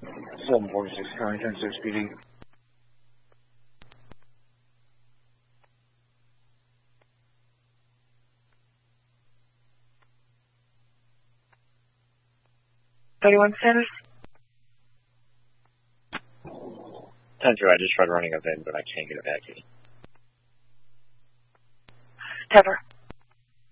746 County 10-6 PD. Centers? 10-2, I just tried running a VIN, but I can't get it back to you. Tepper.